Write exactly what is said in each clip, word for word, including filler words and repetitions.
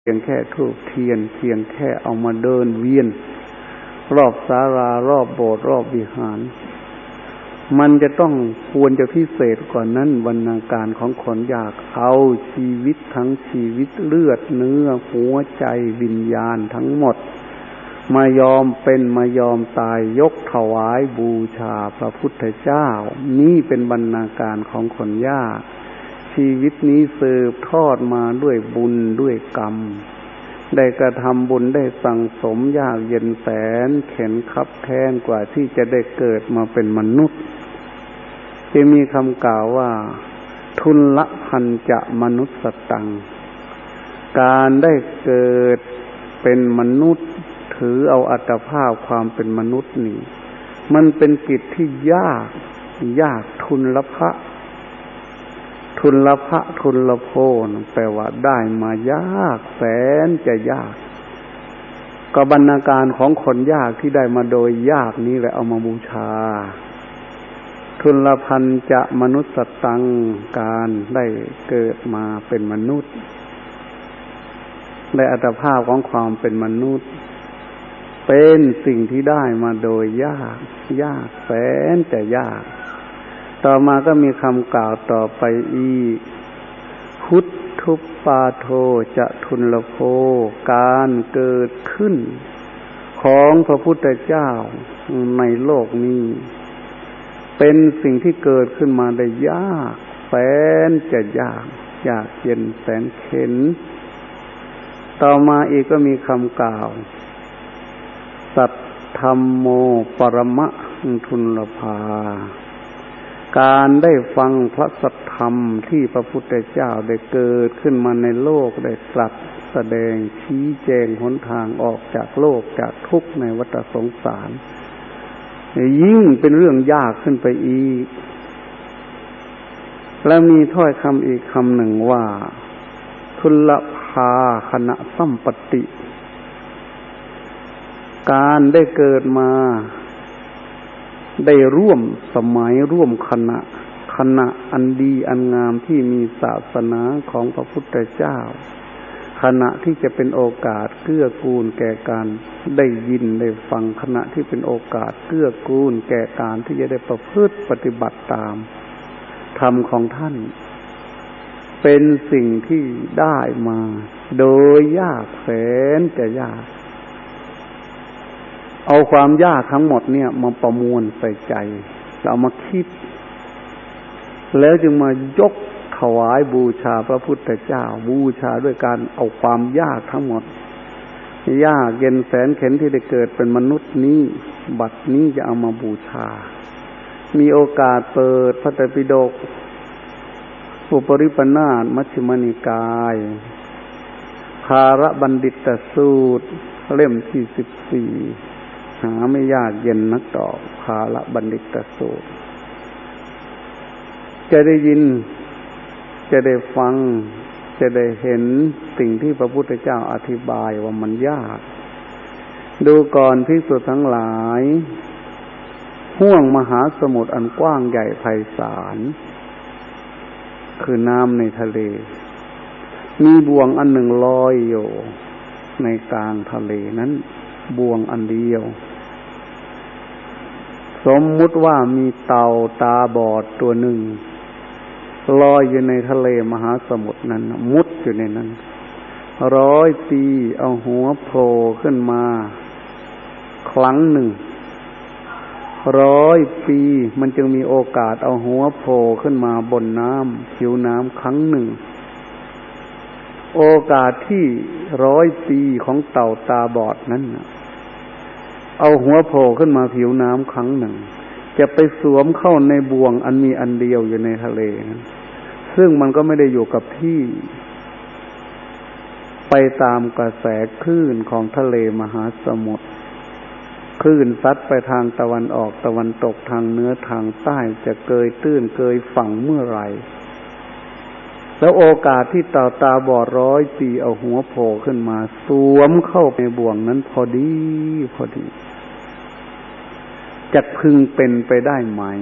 เพียงแค่ธูปเทียนเพียงแค่เอามาเดินเวียนรอบศาลารอบโบสถ์รอบวิหารมันจะต้องควรจะพิเศษกว่านั้นบรรณาการของคนอยากเอาชีวิตทั้งชีวิตเลือดเนื้อหัวใจวิญญาณทั้งหมดมายอมเป็นมายอมตายยกถวายบูชาพระพุทธเจ้านี่เป็นบรรณาการของคนยากชีวิตนี้สืบทอดมาด้วยบุญด้วยกรรมได้กระทำบุญได้สั่งสมยากเย็นแสนเข็ญคับแค้นกว่าที่จะได้เกิดมาเป็นมนุษย์จะมีคำกล่าวว่าทุนละพันจะมนุษย์สตังการได้เกิดเป็นมนุษย์ถือเอาอัตภาพความเป็นมนุษย์นี่มันเป็นกิจที่ยากยากทุนละพะทุนละพะทุนละโพนแปลว่าได้มายากแสนจะยากก็บรรณาการของคนยากที่ได้มาโดยยากนี้แหละเอามาบูชาทุนละพันจะมนุษย์สตังการได้เกิดมาเป็นมนุษย์ได้อัตภาพของความเป็นมนุษย์เป็นสิ่งที่ได้มาโดยยากยากแสนแต่ยากต่อมาก็มีคำกล่าวต่อไปอีกพุทธุปปาโทจะทุนละโภการเกิดขึ้นของพระพุทธเจ้าในโลกนี้เป็นสิ่งที่เกิดขึ้นมาได้ยากแสนจะยากยากเย็นแสนเข็ญต่อมาอีกก็มีคำกล่าวสัทธัมโมปรมะทุนละภาการได้ฟังพระสัทธรรมที่พระพุทธเจ้าได้เกิดขึ้นมาในโลกได้ตรัสแสดงชี้แจงหนทางออกจากโลกจากทุกข์ในวัฏสงสารยิ่งเป็นเรื่องยากขึ้นไปอีกและมีถ้อยคำอีกคำหนึ่งว่าทุลภาคณะสัมปติการได้เกิดมาได้ร่วมสมัยร่วมคณะคณะอันดีอันงามที่มีศาสนาของพระพุทธเจ้าขณะที่จะเป็นโอกาสเกื้อกูลแก่การได้ยินได้ฟังขณะที่เป็นโอกาสเกื้อกูลแก่การที่จะได้ประพฤติปฏิบัติตามธรรมของท่านเป็นสิ่งที่ได้มาโดยยากแสนจะยากเอาความยากทั้งหมดเนี่ยมาประมวลใส่ใจเรามาคิดแล้วจึงมายกถวายบูชาพระพุทธเจ้าบูชาด้วยการเอาความยากทั้งหมดยากเย็นแสนเข็ญที่ได้เกิดเป็นมนุษย์นี้บัดนี้จะเอามาบูชามีโอกาสเปิดพระไตรปิฎกอุปริปนาสมัชฌิมนิกายภารบัณฑิตสูตรเล่มที่สิบสี่หาไม่ยากเย็นนักดอกภารบัณฑิตสูตรจะได้ยินจะได้ฟังจะได้เห็นสิ่งที่พระพุทธเจ้าอธิบายว่ามันยากดูก่อนภิกษุทั้งหลายห้วงมหาสมุทรอันกว้างใหญ่ไพศาลคือน้ำในทะเลมีบ่วงอันหนึ่งลอยอยู่ในกลางทะเลนั้นบ่วงอันเดียวสมมุติว่ามีเต่าตาบอดตัวหนึ่งลอยอยู่ในทะเลมหาสมุทรนั้นมุดอยู่ในนั้นร้อยปีเอาหัวโผล่ขึ้นมาครั้งหนึ่งร้อยปีมันจึงมีโอกาสเอาหัวโผล่ขึ้นมาบนน้ำผิวน้ำครั้งหนึ่งโอกาสที่ร้อยปีของเต่าตาบอดนั้นเอาหัวโผล่ขึ้นมาผิวน้ำครั้งหนึ่งจะไปสวมเข้าในบ่วงอันมีอันเดียวอยู่ในทะเลนั้นซึ่งมันก็ไม่ได้อยู่กับที่ไปตามกระแสคลื่นของทะเลมหาสมุทรคลื่นซัดไปทางตะวันออกตะวันตกทางเหนือทางใต้จะเกยตื้นเกยฝั่งเมื่อไหร่แล้วโอกาสที่เต่าตาบอดร้อยปีเอาหัวโผล่ขึ้นมาสวมเข้าในบ่วงนั้นพอดีพอดีจะพึงเป็นไปได้ไหม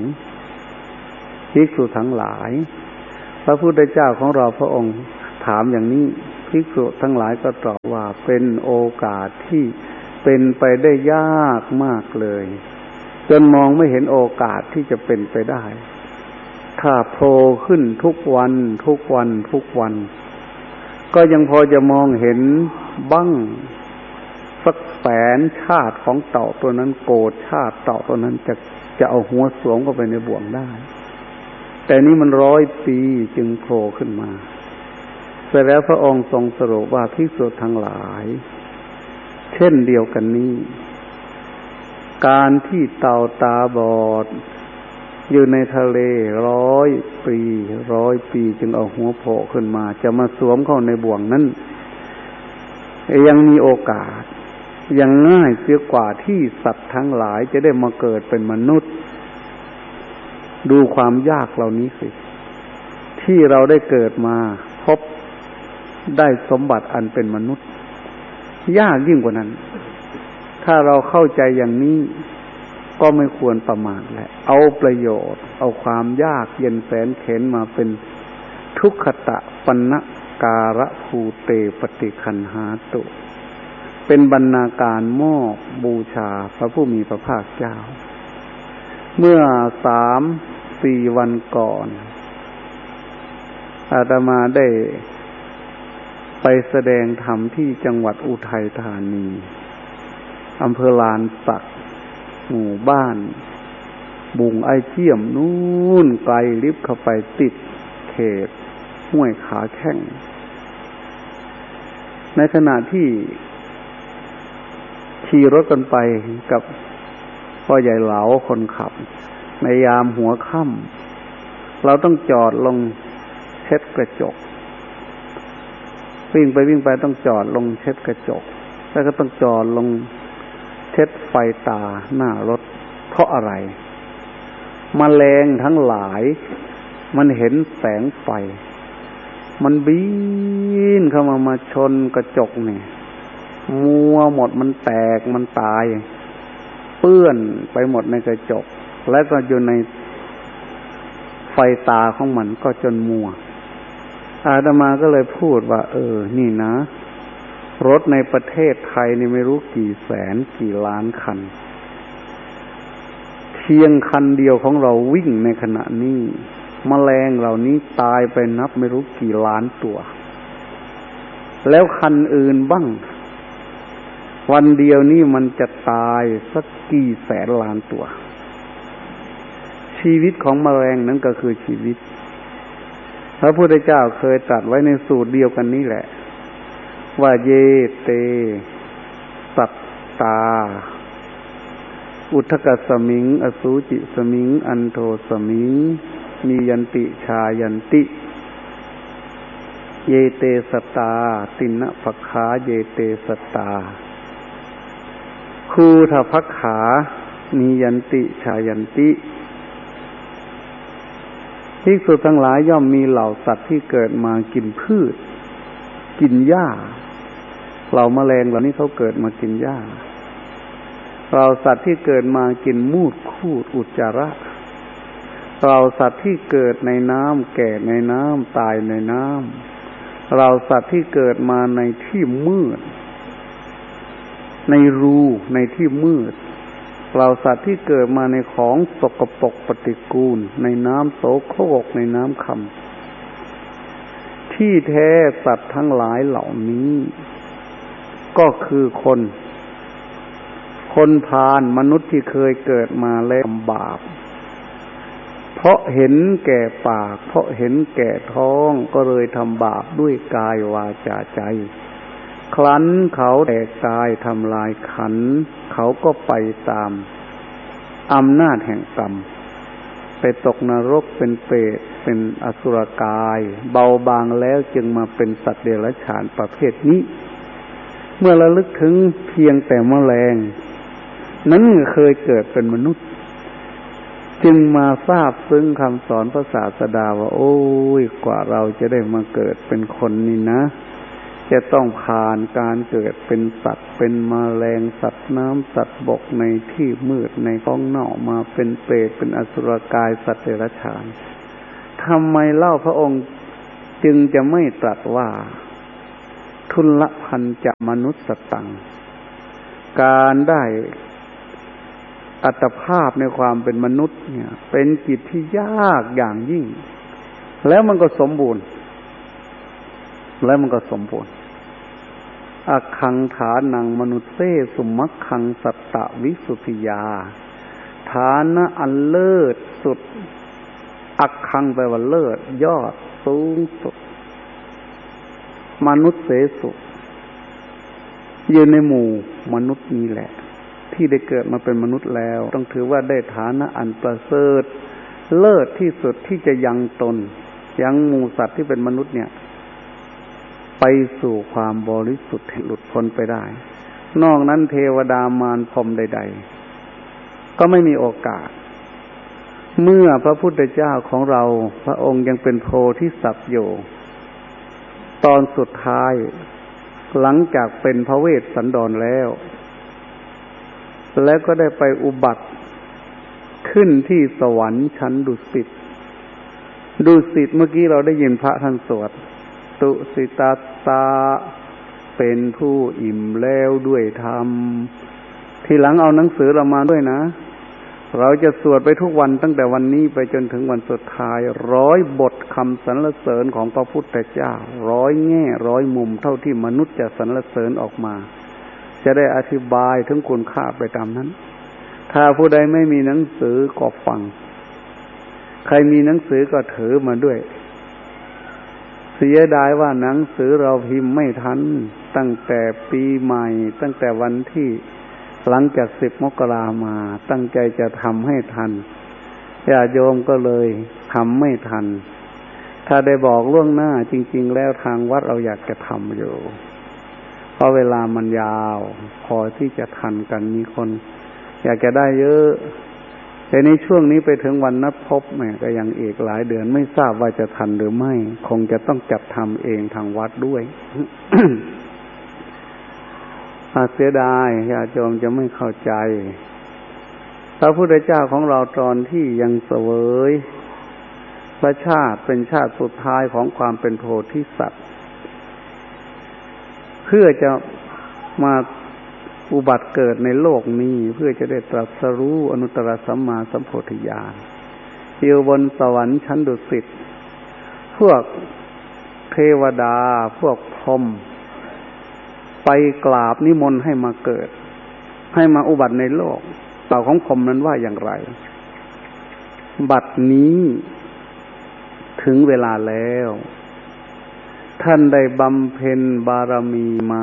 ภิกษุทั้งหลายพระพุทธเจ้าของเราพระองค์ถามอย่างนี้ภิกษุทั้งหลายก็ตอบว่าเป็นโอกาสที่เป็นไปได้ยากมากเลยจนมองไม่เห็นโอกาสที่จะเป็นไปได้ถ้าโผล่ขึ้นทุกวันทุกวันทุกวันก็ยังพอจะมองเห็นบ้างสักแสนชาติของเต่าตัวนั้นโกรธชาติเต่าตัวนั้นจะจะเอาหัวสวมเข้าไปในบ่วงได้แต่นี่มันร้อยปีจึงโผล่ขึ้นมาเสร็จแล้วพระองค์ทรงสรุปว่าภิกษุทั้งหลายเช่นเดียวกันนี้การที่เต่าตาบอดอยู่ในทะเลร้อยปีร้อยปีจึงเอาหัวโผล่ขึ้นมาจะมาสวมเข้าในบ่วงนั้นยังมีโอกาสยังง่ายเสียกว่าที่สัตว์ทั้งหลายจะได้มาเกิดเป็นมนุษย์ดูความยากเหล่านี้สิที่เราได้เกิดมาพบได้สมบัติอันเป็นมนุษย์ยากยิ่งกว่านั้นถ้าเราเข้าใจอย่างนี้ก็ไม่ควรประมาทแหละเอาประโยชน์เอาความยากเย็นแสนเข็ญมาเป็นทุกขตะปันนการะภูเตปฏิคันหาตุเป็นบรรณาการมอบบูชาพระผู้มีพระภาคเจ้าเมื่อสามสี่วันก่อนอาตมาได้ไปแสดงธรรมที่จังหวัดอุทัยธานีอำเภอลานสักหมู่บ้านบุงไอเจียมนู่นไกลลิบเข้าไปติดเขตห้วยขาแข้งในขณะที่ขี่รถกันไปกับพ่อใหญ่เหลาคนขับในยามหัวค่ำเราต้องจอดลงเช็ดกระจกวิ่งไปวิ่งไปต้องจอดลงเช็ดกระจกแล้วก็ต้องจอดลงเช็ดไฟตาหน้ารถเพราะอะไรแมลงทั้งหลายมันเห็นแสงไฟมันบินเข้ามามาชนกระจกเนี่ยมัวหมดมันแตกมันตายเปื้อนไปหมดในกระจกแล้วก็อยู่ในไฟตาของมันก็จนมัวอาตมาก็เลยพูดว่าเออนี่นะรถในประเทศไทยนี่ไม่รู้กี่แสนกี่ล้านคันเพียงคันเดียวของเราวิ่งในขณะนี้แมลงเหล่านี้ตายไปนับไม่รู้กี่ล้านตัวแล้วคันอื่นบ้างวันเดียวนี่มันจะตายสักกี่แสนล้านตัวชีวิตของแมลงนั้นก็คือชีวิตพระพุทธเจ้าเคยตรัสไว้ในสูตรเดียวกันนี้แหละว่าเยเตสัตตาอุทธกัสสมิงอสูจิสมิงอันโทสมิงมียันติชายันติเยเตสตาตินะภขาเยเตสตาคูทภัคขามียันติชายันติภิกษุทั้งหลายย่อมมีเหล่าสัตว์ที่เกิดมากินพืชกินหญ้าเหล่าแมลงเหล่านี้เขาเกิดมากินหญ้าเราสัตว์ที่เกิดมากินมูดคูดอุจจาระเราสัตว์ที่เกิดในน้ำแก่ในน้ำตายในน้ำเราสัตว์ที่เกิดมาในที่มืดในรูในที่มืดเราสัตว์ที่เกิดมาในของสกปรกปฏิกูลในน้ำโสโครกในน้ำคำที่แท้สัตว์ทั้งหลายเหล่านี้ก็คือคนคนพาลมนุษย์ที่เคยเกิดมาแล้วทำบาปเพราะเห็นแก่ปากเพราะเห็นแก่ท้องก็เลยทำบาปด้วยกายวาจาใจครั้นเขาแตกกายทำลายขันธ์เขาก็ไปตามอำนาจแห่งกรรมไปตกนรกเป็นเปรตเป็นอสุรกายเบาบางแล้วจึงมาเป็นสัตว์เดรัจฉานประเภทนี้เมื่อระลึกถึงเพียงแต่แมลงนั้นเคยเกิดเป็นมนุษย์จึงมาทราบซึ้งคำสอนพระศาสดาว่าโอ้ยกว่าเราจะได้มาเกิดเป็นคนนี่นะจะต้องผ่านการเกิดเป็นสัตว์เป็นแมลงสัตว์น้ำสัตว์บกในที่มืดในท้องนอกมาเป็นเปรตเป็นอสุรกายสัตว์เดรัจฉานทำไมเล่าพระองค์จึงจะไม่ตรัสว่าทุลพันจะมนุษย์สตังการได้อัตภาพในความเป็นมนุษย์เนี่ยเป็นกิจที่ยากอย่างยิ่งแล้วมันก็สมบูรณ์แล้วมันก็สมบูรณ์อคังฐานังมนุษย์เสสุมัคคังสัตตวิสุทธิยาฐานะอันเลิศสุดอคังแปลว่าเลิศยอดสูงสุดมนุษย์เสสุอยู่ในหมู่มนุษย์นี้แหละที่ได้เกิดมาเป็นมนุษย์แล้วต้องถือว่าได้ฐานะอันประเสริฐเลิศที่สุดที่จะยังตนยังหมู่สัตว์ที่เป็นมนุษย์เนี่ยไปสู่ความบริสุทธิ์หลุดพ้นไปได้นอกนั้นเทวดามารพรหมใดๆก็ไม่มีโอกาสเมื่อพระพุทธเจ้าของเราพระองค์ยังเป็นโพธิสัตว์อยู่ตอนสุดท้ายหลังจากเป็นพระเวสสันดรแล้วแล้วก็ได้ไปอุบัติขึ้นที่สวรรค์ชั้นดุสิตดุสิตเมื่อกี้เราได้ยินพระท่านสวดตุสิตัสสะเป็นผู้อิ่มแล้วด้วยธรรมทีหลังเอาหนังสือเรามาด้วยนะเราจะสวดไปทุกวันตั้งแต่วันนี้ไปจนถึงวันสุดท้ายร้อยบทคำสรรเสริญของพระพุทธเจ้าร้อยแง่ร้อยมุมเท่าที่มนุษย์จะสรรเสริญออกมาจะได้อธิบายถึงคุณค่าไปตามนั้นถ้าผู้ใดไม่มีหนังสือก็ฟังใครมีหนังสือก็ถือมาด้วยเสียดายว่าหนังสือเราพิมพ์ไม่ทันตั้งแต่ปีใหม่ตั้งแต่วันที่หลังจากสิบมกรามาตั้งใจจะทำให้ทันญาติโยมก็เลยทำไม่ทันถ้าได้บอกล่วงหน้าจริงๆแล้วทางวัดเราอยากจะทำอยู่เพราะเวลามันยาวพอที่จะทันกันมีคนอยากจะได้เยอะแต่ในช่วงนี้ไปถึงวันนัดพบแหมก็ยังอีกหลายเดือนไม่ทราบว่าจะทันหรือไม่คงจะต้องจัดทำเองทางวัดด้วย อาเสียดายญาติโยมจะไม่เข้าใจพระพุทธเจ้าของเราตอนที่ยังเสวยพระชาติเป็นชาติสุดท้ายของความเป็นโพธิสัตว์เพื่อจะมาอุบัติเกิดในโลกนี้เพื่อจะได้ตรัสรู้อนุตตรสัมมาสัมโพธิญาณอยู่บนสวรรค์ชั้นดุสิตพวกเทวดาพวกพรหมไปกราบนิมนต์ให้มาเกิดให้มาอุบัติในโลกเต่าของพรหมนั้นว่าอย่างไรบัดนี้ถึงเวลาแล้วท่านได้บำเพ็ญบารมีมา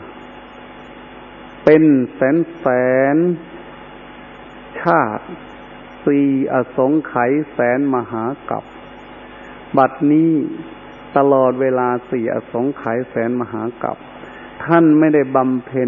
เป็นแสนแสนชาติสี่อสงไขยแสนมหากัปบัดนี้ตลอดเวลาสี่อสงไขยแสนมหากัปท่านไม่ได้บำเพ็ญ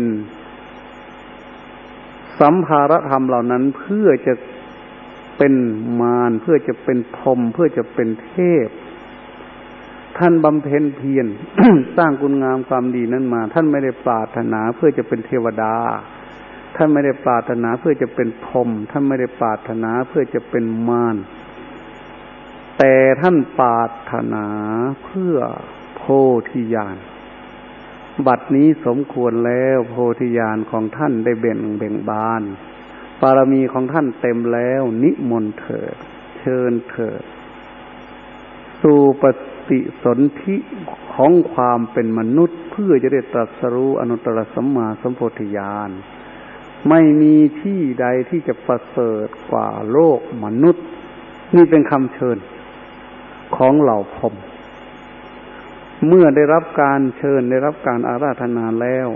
สัมภารธรรมเหล่านั้นเพื่อจะเป็นมารเพื่อจะเป็นพรหมเพื่อจะเป็นเทพท่านบำเพ็ญเพียร สร้างคุณงามความดีนั้นมาท่านไม่ได้ปรารถนาเพื่อจะเป็นเทวดาท่านไม่ได้ปรารถนาเพื่อจะเป็นพรหมท่านไม่ได้ปรารถนาเพื่อจะเป็นมารแต่ท่านปรารถนาเพื่อโพธิญาณบัดนี้สมควรแล้วโพธิญาณของท่านได้เบ่งเบ่งบานบารมีของท่านเต็มแล้วนิมนต์เถิดเชิญเถิดสู่ปฏิสนธิของความเป็นมนุษย์เพื่อจะได้ตรัสรู้อนุตตรสัมมาสัมโพธิญาณไม่มีที่ใดที่จะประเสริฐกว่าโลกมนุษย์นี่เป็นคำเชิญของเหล่าพรหมเมื่อได้รับการเชิญได้รับการอาราธนาแล้ว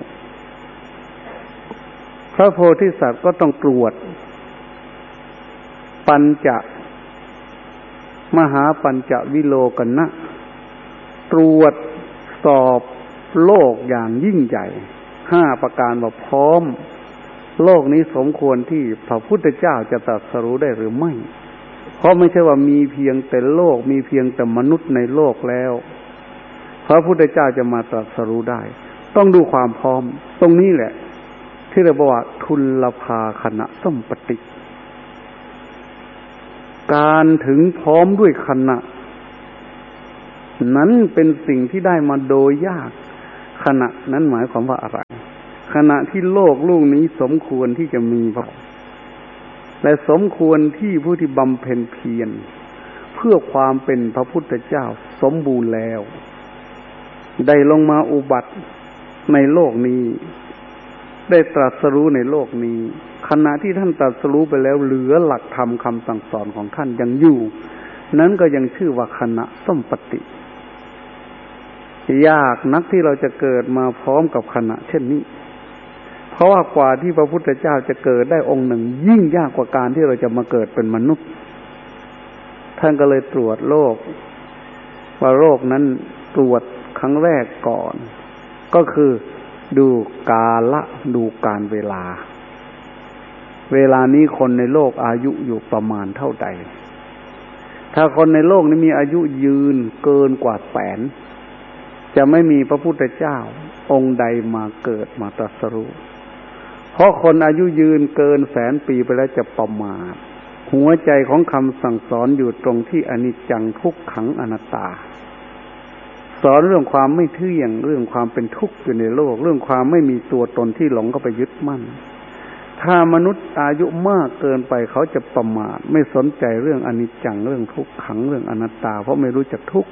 พระโพธิสัตว์ก็ต้องตรวจปัญจมหาปัญจวิโลกนะตรวจสอบโลกอย่างยิ่งใหญ่ห้าประการว่าพร้อมโลกนี้สมควรที่พระพุทธเจ้าจะตรัสรู้ได้หรือไม่เพราะไม่ใช่ว่ามีเพียงแต่โลกมีเพียงแต่มนุษย์ในโลกแล้วพระพุทธเจ้าจะมาตรัสรู้ได้ต้องดูความพร้อมตรงนี้แหละที่เรียกว่าทุลภาคณะสัมปติการถึงพร้อมด้วยคณะนั้นเป็นสิ่งที่ได้มาโดยยากขณะนั้นหมายความว่าอะไรขณะที่โลกลูกนี้สมควรที่จะมีพระและสมควรที่ผู้ที่บำเพ็ญเพียรเพื่อความเป็นพระพุทธเจ้าสมบูรณ์แล้วได้ลงมาอุบัติในโลกนี้ได้ตรัสรู้ในโลกนี้ขณะที่ท่านตรัสรู้ไปแล้วเหลือหลักธรรมคำสั่งสอนของท่านยังอยู่นั้นก็ยังชื่อว่าคณะสัมปติยากนักที่เราจะเกิดมาพร้อมกับคณะเช่นนี้เพราะว่ากว่าที่พระพุทธเจ้าจะเกิดได้องค์หนึ่งยิ่งยากกว่าการที่เราจะมาเกิดเป็นมนุษย์ท่านก็เลยตรวจโรคว่าโรคนั้นตรวจครั้งแรกก่อนก็คือดูกาลดูการเวลาเวลานี้คนในโลกอายุอยู่ประมาณเท่าใดถ้าคนในโลกนี้มีอายุยืนเกินกว่าแสนจะไม่มีพระพุทธเจ้าองค์ใดมาเกิดมาตรัสรู้เพราะคนอายุยืนเกินแสนปีไปแล้วจะประมาทหัวใจของคำสั่งสอนอยู่ตรงที่อนิจจังทุกขังอนัตตาสอนเรื่องความไม่เที่ยงเรื่องความเป็นทุกข์อยู่ในโลกเรื่องความไม่มีตัวตนที่หลงเข้าไปยึดมั่นถ้ามนุษย์อายุมากเกินไปเขาจะประมาทไม่สนใจเรื่องอนิจจังเรื่องทุกขังเรื่องอนัตตาเพราะไม่รู้จักทุกข์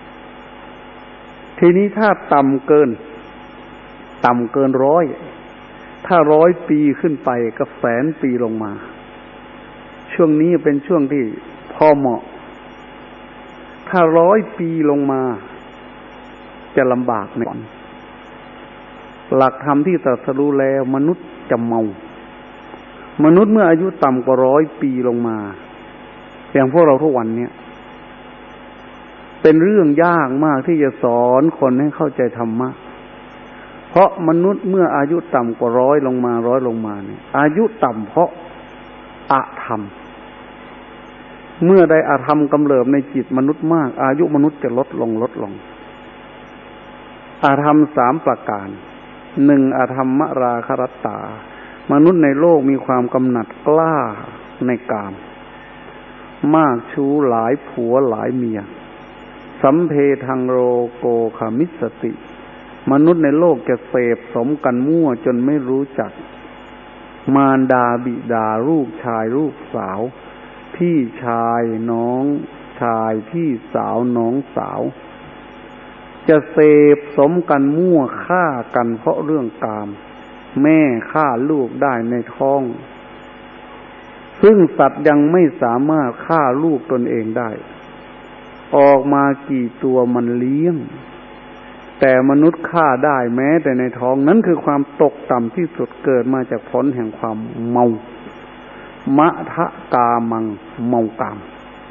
ทีนี้ถ้าต่ำเกินต่ำเกินร้อยถ้าร้อยปีขึ้นไปก็แสนปีลงมาช่วงนี้เป็นช่วงที่พอเหมาะถ้าร้อยปีลงมาจะลำบากหน่อยหลักธรรมที่ตรัสรู้แล้วมนุษย์จะเมามนุษย์เมื่ออายุต่ำกว่าร้อยปีลงมาอย่างพวกเราทุกวันเนี้ยเป็นเรื่องยากมากที่จะสอนคนให้เข้าใจธรรมะเพราะมนุษย์เมื่ออายุต่ำกว่าร้อยลงมาร้อยลงมาเนี่ยอายุต่ำเพราะอธรรมเมื่อใดอธรรมกำเริบในจิตมนุษย์มากอายุมนุษย์จะลดลงลดลงอธรรมสามประการหนึ่งอธรรมราคะรัตตามนุษย์ในโลกมีความกำหนัดกล้าในกามมากชู้หลายผัวหลายเมียสัมเพทังโรโกคามิสติมนุษย์ในโลกจะเสพสมกันมั่วจนไม่รู้จักมารดาบิดาลูกชายลูกสาวพี่ชายน้องชายพี่สาวน้องสาวจะเสพสมกันมั่วฆ่ากันเพราะเรื่องกามแม่ฆ่าลูกได้ในท้องซึ่งสัตว์ยังไม่สามารถฆ่าลูกตนเองได้ออกมากี่ตัวมันเลี้ยงแต่มนุษย์ฆ่าได้แม้แต่ในท้องนั้นคือความตกต่ำที่สุดเกิดมาจากผลแห่งความเมามะทะกามังเมากาม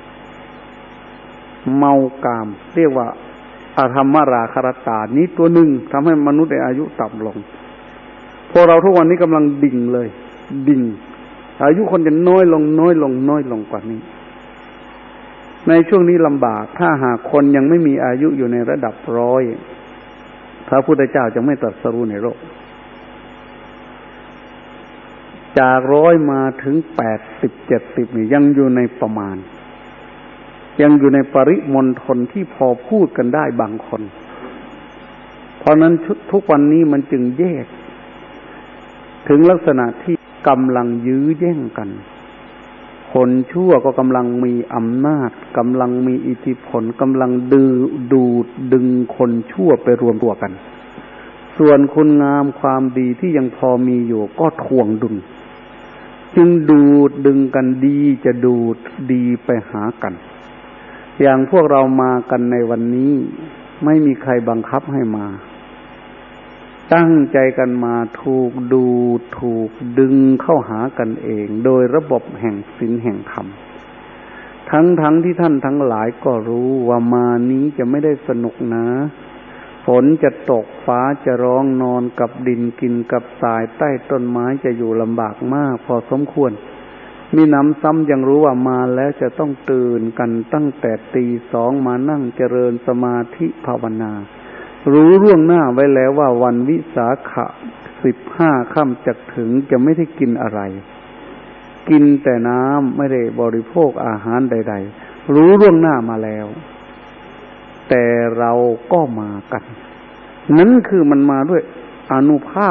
เมากามเรียกว่าอธรรมราคะรัตตานี้ตัวหนึ่งทำให้มนุษย์ในอายุต่ำลงพวกเราทุกวันนี้กำลังดิ่งเลยดิ่งอายุคนจะน้อยลงน้อยลงน้อยลงกว่านี้ในช่วงนี้ลำบากถ้าหากคนยังไม่มีอายุอยู่ในระดับร้อยพระพุทธเจ้าจะไม่ตรัสรู้ในโลกจากร้อยมาถึงแปดสิบเจ็ดสิบนี่ยังอยู่ในประมาณยังอยู่ในปริมณฑลที่พอพูดกันได้บางคนเพราะนั้นทุกวันนี้มันจึงแยกถึงลักษณะที่กำลังยื้อแย่งกันคนชั่วก็กำลังมีอำนาจกำลังมีอิทธิพลกำลังดื้อดูดดึงคนชั่วไปรวมตัวกันส่วนคุณงามความดีที่ยังพอมีอยู่ก็ทวงดุลจึงดูดดึงกันดีจะดูดดีไปหากันอย่างพวกเรามากันในวันนี้ไม่มีใครบังคับให้มาตั้งใจกันมาถูกดูถูกดึงเข้าหากันเองโดยระบบแห่งศีลแห่งธรรมทั้งทั้งที่ท่านทั้งหลายก็รู้ว่ามานี้จะไม่ได้สนุกนะฝนจะตกฟ้าจะร้องนอนกับดินกินกับทรายใต้ต้นไม้จะอยู่ลำบากมากพอสมควรมีน้ำซ้ำยังรู้ว่ามาแล้วจะต้องตื่นกันตั้งแต่ตีสองมานั่งเจริญสมาธิภาวนารู้ล่วงหน้าไว้แล้วว่าวันวิสาขะสิบห้าค่ำจะถึงจะไม่ได้กินอะไรกินแต่น้ำไม่ได้บริโภคอาหารใดๆรู้ล่วงหน้ามาแล้วแต่เราก็มากันนั่นคือมันมาด้วยอานุภาพ